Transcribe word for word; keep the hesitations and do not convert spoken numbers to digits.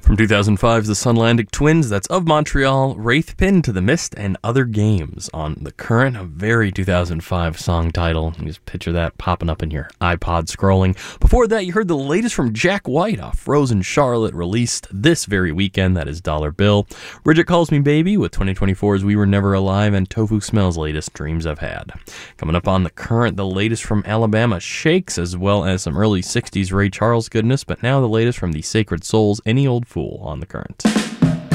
From two thousand five's The Sunlandic Twins, that's Of Montreal, Wraith Pin to the Mist, and Other Games on The Current, a very two thousand five song title. You just picture that popping up in your iPod scrolling. Before that, you heard the latest from Jack White off Frozen Charlotte, released this very weekend, that is Dollar Bill. Bridget Calls Me Baby with twenty twenty-four's We Were Never Alive, and Tofu Smell's latest, Dreams I've Had. Coming up on The Current, the latest from Alabama Shakes, as well as some early sixties Ray Charles goodness, but now the latest from the Sacred Souls, Any Old Fool on The Current.